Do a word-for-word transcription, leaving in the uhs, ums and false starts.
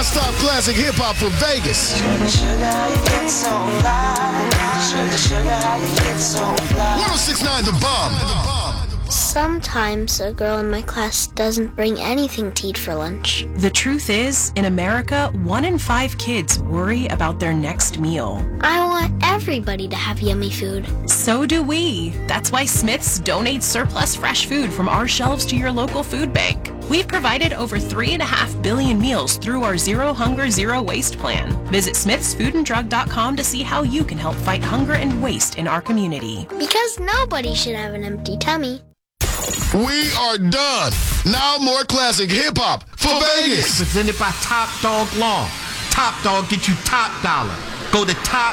Non-stop classic hip-hop for Vegas. one oh six point nine The Bomb. Sometimes a girl in my class doesn't bring anything to eat for lunch. The truth is, in America, one in five kids worry about their next meal. I want everybody to have yummy food. So do we. That's why Smith's donates surplus fresh food from our shelves to your local food bank. We've provided over three and a half billion meals through our Zero Hunger, Zero Waste plan. Visit smiths food and drug dot com to see how you can help fight hunger and waste in our community. Because nobody should have an empty tummy. We are done. Now more classic hip-hop for Vegas. Presented by Top Dog Law. Top Dog get you top dollar. Go to top